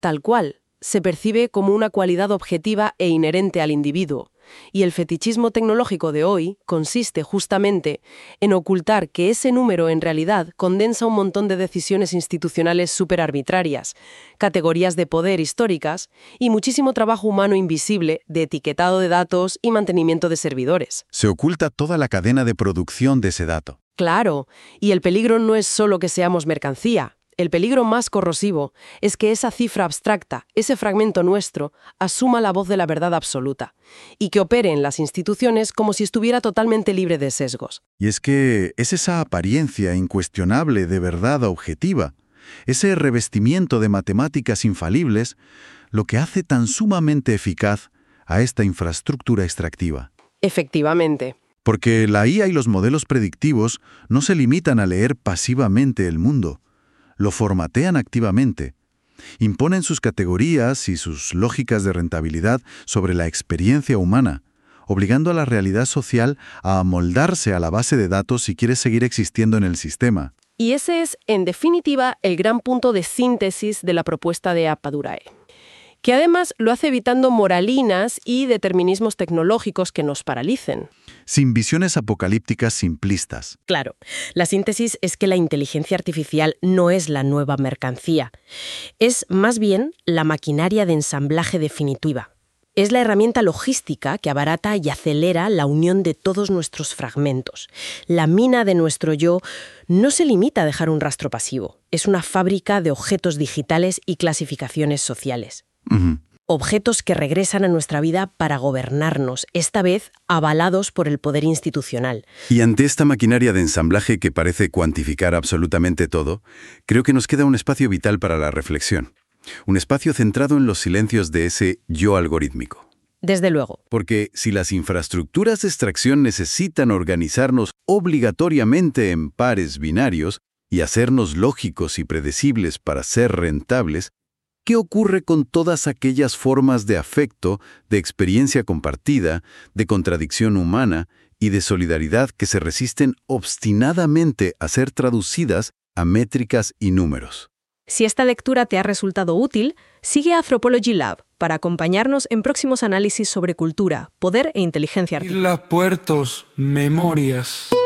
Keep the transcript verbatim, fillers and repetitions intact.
Tal cual, se percibe como una cualidad objetiva e inherente al individuo. Y el fetichismo tecnológico de hoy consiste justamente en ocultar que ese número en realidad condensa un montón de decisiones institucionales superarbitrarias, categorías de poder históricas y muchísimo trabajo humano invisible de etiquetado de datos y mantenimiento de servidores. Se oculta toda la cadena de producción de ese dato. Claro, y el peligro no es solo que seamos mercancía. El peligro más corrosivo es que esa cifra abstracta, ese fragmento nuestro, asuma la voz de la verdad absoluta y que opere en las instituciones como si estuviera totalmente libre de sesgos. Y es que es esa apariencia incuestionable de verdad objetiva, ese revestimiento de matemáticas infalibles, lo que hace tan sumamente eficaz a esta infraestructura extractiva. Efectivamente. Porque la I A y los modelos predictivos no se limitan a leer pasivamente el mundo. Lo formatean activamente, imponen sus categorías y sus lógicas de rentabilidad sobre la experiencia humana, obligando a la realidad social a amoldarse a la base de datos si quiere seguir existiendo en el sistema. Y ese es, en definitiva, el gran punto de síntesis de la propuesta de Appadurae, que además lo hace evitando moralinas y determinismos tecnológicos que nos paralicen. Sin visiones apocalípticas simplistas. Claro, la síntesis es que la inteligencia artificial no es la nueva mercancía. Es más bien la maquinaria de ensamblaje definitiva. Es la herramienta logística que abarata y acelera la unión de todos nuestros fragmentos. La mina de nuestro yo no se limita a dejar un rastro pasivo. Es una fábrica de objetos digitales y clasificaciones sociales. Uh-huh. Objetos que regresan a nuestra vida para gobernarnos, esta vez avalados por el poder institucional. Y ante esta maquinaria de ensamblaje que parece cuantificar absolutamente todo, creo que nos queda un espacio vital para la reflexión. Un espacio centrado en los silencios de ese yo algorítmico. Desde luego. Porque si las infraestructuras de extracción necesitan organizarnos obligatoriamente en pares binarios y hacernos lógicos y predecibles para ser rentables, ¿qué ocurre con todas aquellas formas de afecto, de experiencia compartida, de contradicción humana y de solidaridad que se resisten obstinadamente a ser traducidas a métricas y números? Si esta lectura te ha resultado útil, sigue a Anthropology Lab para acompañarnos en próximos análisis sobre cultura, poder e inteligencia artificial. Islas, puertos, memorias.